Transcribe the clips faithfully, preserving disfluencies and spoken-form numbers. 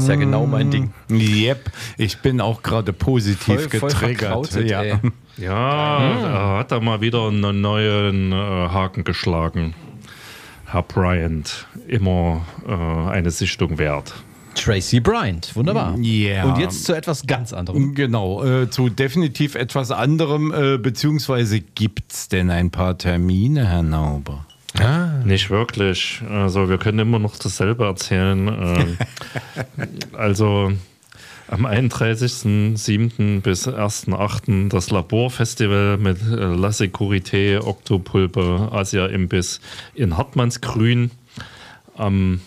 ist ja genau mein Ding. Yep, ich bin auch gerade positiv Voll- voll getriggert. verkrautet, ja. ey. Ja, er hat da mal wieder einen neuen äh, Haken geschlagen. Herr Bryant, immer äh, eine Sichtung wert. Tracy Bryant, wunderbar. Ja. Und jetzt zu etwas ganz anderem. Genau, äh, zu definitiv etwas anderem, äh, beziehungsweise gibt es denn ein paar Termine, Herr Nauber? Nicht wirklich. Also wir können immer noch dasselbe erzählen. Ähm, also am einunddreißigsten siebten bis ersten achten das Laborfestival mit äh, La Sécurité, Oktopulpe, Asia-Imbiss in Hartmannsgrün. Am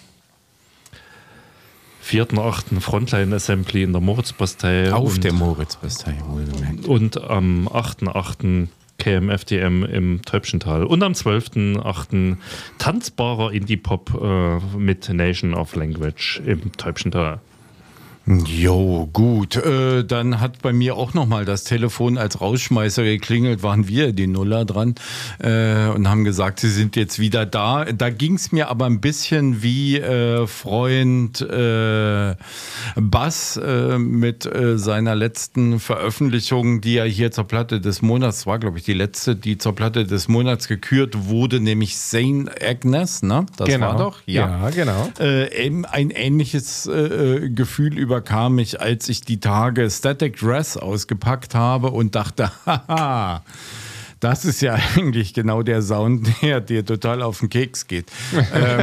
vierten achten Frontline Assembly in der Moritzbastei. Auf und, der Moritzbastei, wohlgemerkt. und am achten achten K M F D M im Täubchental. Und am zwölften achten tanzbarer Indie-Pop äh, mit Nation of Language im Täubchental. Jo, gut. Äh, dann hat bei mir auch nochmal das Telefon als Rausschmeißer geklingelt, waren wir, die Nuller, dran äh, und haben gesagt, sie sind jetzt wieder da. Da ging es mir aber ein bisschen wie äh, Freund äh, Bass äh, mit äh, seiner letzten Veröffentlichung, die ja hier zur Platte des Monats war, glaube ich, die letzte, die zur Platte des Monats gekürt wurde, nämlich Saint Agnes, ne? Das Genau. war doch? Ja, genau. Äh, eben ein ähnliches äh, Gefühl überkam mich, als ich die Tage Static Dress ausgepackt habe und dachte, haha, das ist ja eigentlich genau der Sound, der dir total auf den Keks geht. ähm,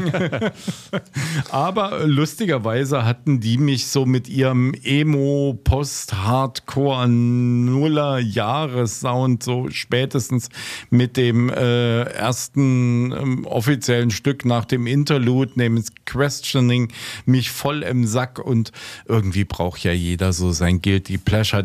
aber lustigerweise hatten die mich so mit ihrem Emo, Post-Hardcore, Nuller-Jahres-Sound so spätestens mit dem äh, ersten ähm, offiziellen Stück nach dem Interlude, nämlich Questioning, mich voll im Sack und irgendwie braucht ja jeder so sein Guilty Pleasure.